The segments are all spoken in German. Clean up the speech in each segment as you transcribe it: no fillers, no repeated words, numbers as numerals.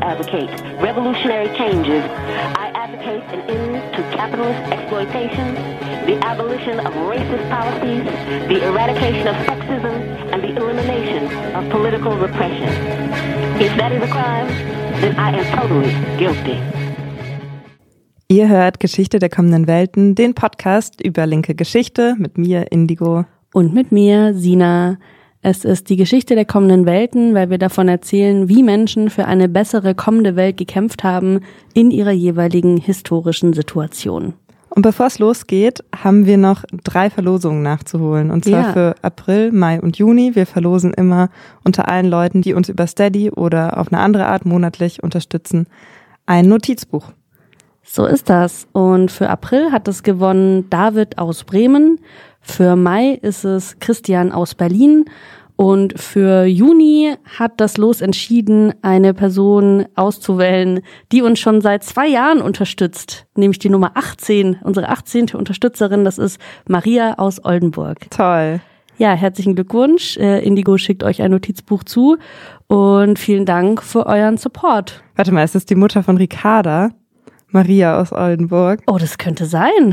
advocate revolutionary changes. I advocate an end to capitalist exploitation, the abolition of racist policies, the eradication of sexism, and the elimination of political repression. If that is a crime, then I am totally guilty. Ihr hört Geschichte der kommenden Welten, den Podcast über linke Geschichte mit mir, Indigo. Und mit mir, Sina. Es ist die Geschichte der kommenden Welten, weil wir davon erzählen, wie Menschen für eine bessere kommende Welt gekämpft haben in ihrer jeweiligen historischen Situation. Und bevor es losgeht, haben wir noch 3 Verlosungen nachzuholen. Und zwar für April, Mai und Juni. Wir verlosen immer unter allen Leuten, die uns über Steady oder auf eine andere Art monatlich unterstützen, ein Notizbuch. So ist das. Und für April hat es gewonnen David aus Bremen. Für Mai ist es Christian aus Berlin. Und für Juni hat das Los entschieden, eine Person auszuwählen, die uns schon seit 2 Jahren unterstützt. Nämlich die Nummer 18, unsere 18. Unterstützerin, das ist Maria aus Oldenburg. Toll. Ja, herzlichen Glückwunsch. Indigo schickt euch ein Notizbuch zu. Und vielen Dank für euren Support. Warte mal, ist das die Mutter von Ricarda? Maria aus Oldenburg. Oh, das könnte sein.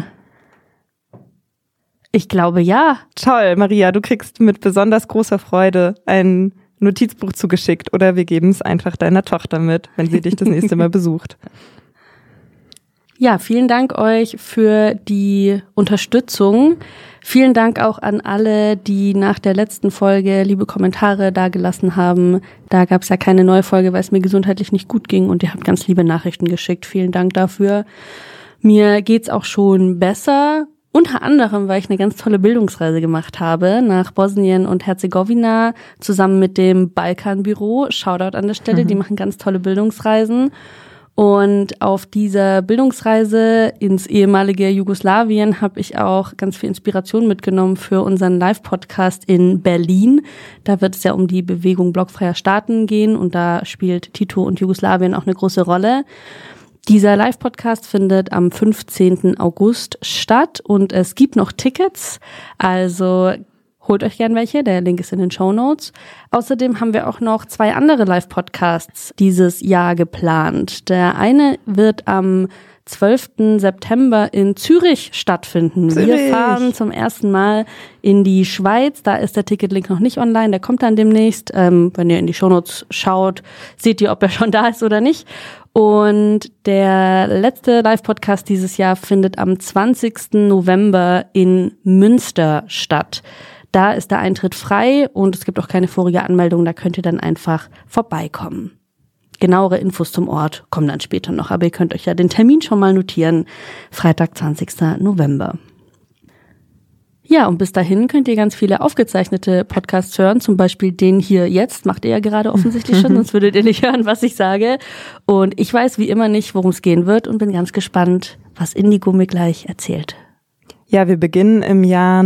Ich glaube, ja. Toll, Maria, du kriegst mit besonders großer Freude ein Notizbuch zugeschickt oder wir geben es einfach deiner Tochter mit, wenn sie dich das nächste Mal besucht. Ja, vielen Dank euch für die Unterstützung. Vielen Dank auch an alle, die nach der letzten Folge liebe Kommentare dagelassen haben. Da gab es ja keine neue Folge, weil es mir gesundheitlich nicht gut ging und ihr habt ganz liebe Nachrichten geschickt. Vielen Dank dafür. Mir geht's auch schon besser. Unter anderem, weil ich eine ganz tolle Bildungsreise gemacht habe nach Bosnien und Herzegowina zusammen mit dem Balkanbüro. Shoutout an der Stelle, die machen ganz tolle Bildungsreisen. Und auf dieser Bildungsreise ins ehemalige Jugoslawien habe ich auch ganz viel Inspiration mitgenommen für unseren Live-Podcast in Berlin. Da wird es ja um die Bewegung blockfreier Staaten gehen und da spielt Tito und Jugoslawien auch eine große Rolle. Dieser Live-Podcast findet am 15. August statt und es gibt noch Tickets, also holt euch gern welche, der Link ist in den Shownotes. Außerdem haben wir auch noch 2 andere Live-Podcasts dieses Jahr geplant. Der eine wird am 12. September in Zürich stattfinden. Zürich. Wir fahren zum ersten Mal in die Schweiz. Da ist der Ticketlink noch nicht online, der kommt dann demnächst. Wenn ihr in die Shownotes schaut, seht ihr, ob er schon da ist oder nicht. Und der letzte Live-Podcast dieses Jahr findet am 20. November in Münster statt. Da ist der Eintritt frei und es gibt auch keine vorige Anmeldung, da könnt ihr dann einfach vorbeikommen. Genauere Infos zum Ort kommen dann später noch, aber ihr könnt euch ja den Termin schon mal notieren. Freitag, 20. November. Ja, und bis dahin könnt ihr ganz viele aufgezeichnete Podcasts hören, zum Beispiel den hier jetzt, macht ihr ja gerade offensichtlich schon, sonst würdet ihr nicht hören, was ich sage. Und ich weiß wie immer nicht, worum es gehen wird und bin ganz gespannt, was Indigo mir gleich erzählt. Ja, wir beginnen im Jahr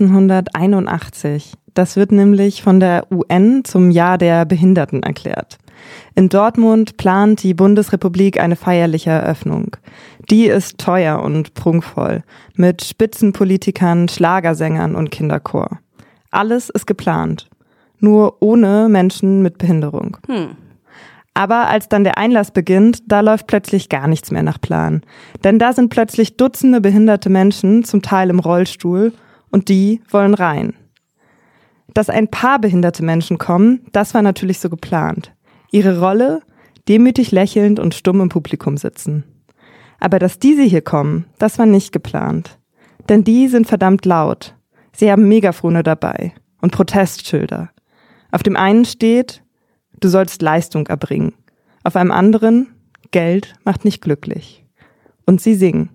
1981. Das wird nämlich von der UN zum Jahr der Behinderten erklärt. In Dortmund plant die Bundesrepublik eine feierliche Eröffnung. Die ist teuer und prunkvoll, mit Spitzenpolitikern, Schlagersängern und Kinderchor. Alles ist geplant, nur ohne Menschen mit Behinderung. Aber als dann der Einlass beginnt, da läuft plötzlich gar nichts mehr nach Plan. Denn da sind plötzlich Dutzende behinderte Menschen, zum Teil im Rollstuhl, und die wollen rein. Dass ein paar behinderte Menschen kommen, das war natürlich so geplant. Ihre Rolle, demütig lächelnd und stumm im Publikum sitzen. Aber dass diese hier kommen, das war nicht geplant. Denn die sind verdammt laut. Sie haben Megafone dabei und Protestschilder. Auf dem einen steht: Du sollst Leistung erbringen. Auf einem anderen: Geld macht nicht glücklich. Und sie singen.